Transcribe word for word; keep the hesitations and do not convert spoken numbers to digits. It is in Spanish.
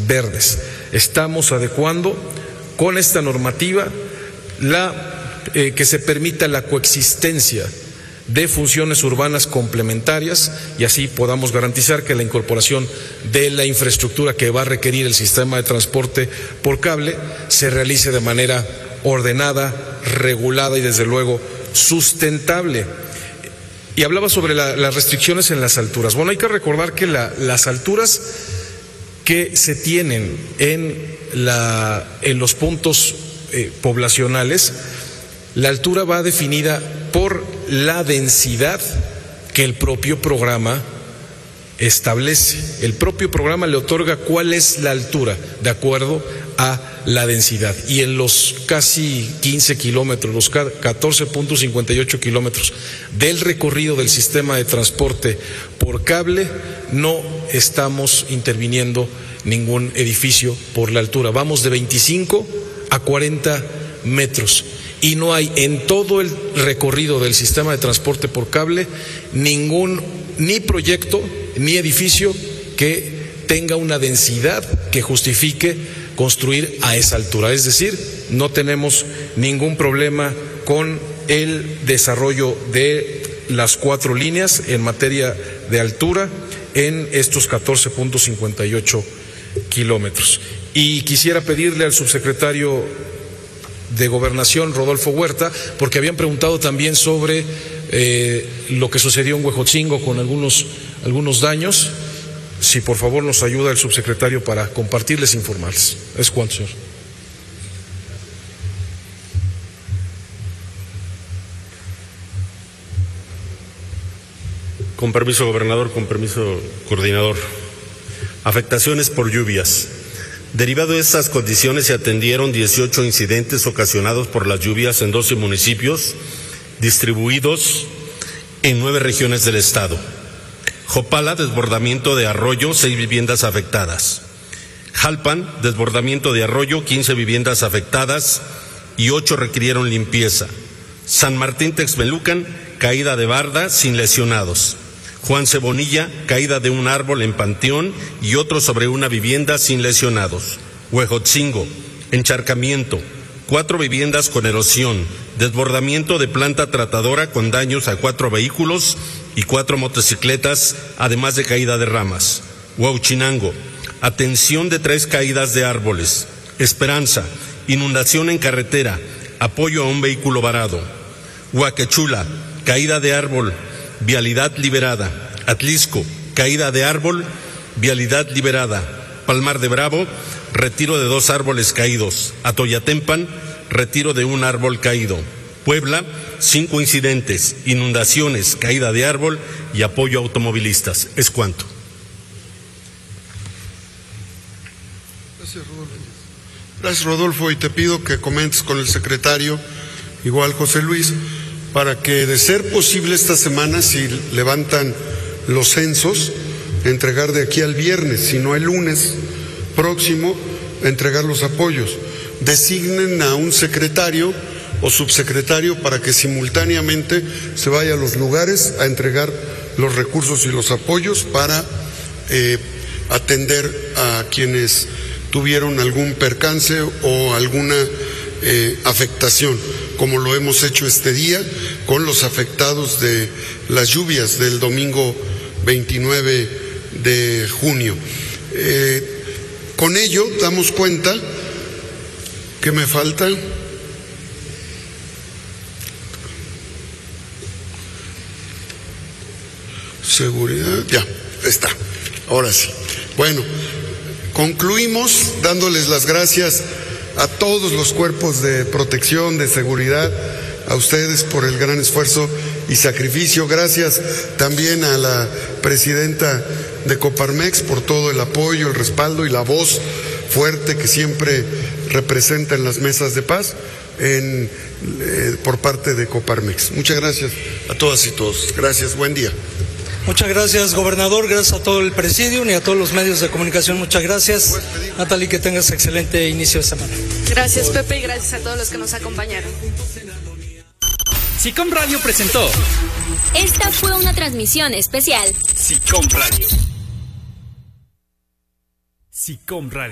verdes. Estamos adecuando con esta normativa la, eh, que se permita la coexistencia de funciones urbanas complementarias y así podamos garantizar que la incorporación de la infraestructura que va a requerir el sistema de transporte por cable se realice de manera ordenada, regulada y desde luego sustentable. Y hablaba sobre la, las restricciones en las alturas. Bueno, hay que recordar que la, las alturas que se tienen en, la, en los puntos eh, poblacionales, la altura va definida por la densidad que el propio programa establece. El propio programa le otorga cuál es la altura de acuerdo a la densidad. Y en los casi quince kilómetros, los catorce punto cincuenta y ocho kilómetros del recorrido del sistema de transporte por cable, no estamos interviniendo ningún edificio por la altura. Vamos de veinticinco a cuarenta metros. Y no hay en todo el recorrido del sistema de transporte por cable ningún, ni proyecto, ni edificio que tenga una densidad que justifique construir a esa altura. Es decir, no tenemos ningún problema con el desarrollo de las cuatro líneas en materia de altura en estos catorce punto cincuenta y ocho kilómetros. Y quisiera pedirle al subsecretario de Gobernación, Rodolfo Huerta, porque habían preguntado también sobre eh, lo que sucedió en Huejotzingo con algunos, algunos daños. Si por favor nos ayuda el subsecretario para compartirles e informarles. Es cuanto, señor. Con permiso, gobernador, con permiso, coordinador. Afectaciones por lluvias. Derivado de estas condiciones se atendieron dieciocho incidentes ocasionados por las lluvias en doce municipios distribuidos en nueve regiones del estado. Jopala, desbordamiento de arroyo, seis viviendas afectadas. Jalpan, desbordamiento de arroyo, quince viviendas afectadas y ocho requirieron limpieza. San Martín Texmelucan, caída de barda sin lesionados. Juan Cebonilla, caída de un árbol en Panteón y otro sobre una vivienda sin lesionados. Huejotzingo, encharcamiento, cuatro viviendas con erosión, desbordamiento de planta tratadora con daños a cuatro vehículos y cuatro motocicletas, además de caída de ramas. Huauchinango, atención de tres caídas de árboles. Esperanza, inundación en carretera, apoyo a un vehículo varado. Huaquechula, caída de árbol, vialidad liberada. Atlisco, caída de árbol, vialidad liberada. Palmar de Bravo, retiro de dos árboles caídos. Atoyatempan, retiro de un árbol caído. Puebla, cinco incidentes, inundaciones, caída de árbol y apoyo a automovilistas. Es cuanto. Gracias, Rodolfo. Gracias, Rodolfo, y te pido que comentes con el secretario, igual José Luis, para que, de ser posible esta semana, si levantan los censos, entregar de aquí al viernes, si no el lunes próximo, entregar los apoyos. Designen a un secretario o subsecretario para que simultáneamente se vaya a los lugares a entregar los recursos y los apoyos para eh, atender a quienes tuvieron algún percance o alguna eh, afectación, como lo hemos hecho este día con los afectados de las lluvias del domingo veintinueve de junio. Eh, con ello damos cuenta que me falta seguridad, ya está, ahora sí. Bueno, concluimos dándoles las gracias a todos los cuerpos de protección, de seguridad, a ustedes por el gran esfuerzo y sacrificio. Gracias también a la presidenta de Coparmex por todo el apoyo, el respaldo y la voz fuerte que siempre representa en las mesas de paz en, eh, por parte de Coparmex. Muchas gracias a todas y todos. Gracias, buen día. Muchas gracias, gobernador, gracias a todo el presidium y a todos los medios de comunicación. Muchas gracias. Natalie, que tengas excelente inicio de semana. Gracias, Pepe, y gracias a todos los que nos acompañaron. SICOM Radio presentó. Esta fue una transmisión especial. SICOM Radio. SICOM Radio.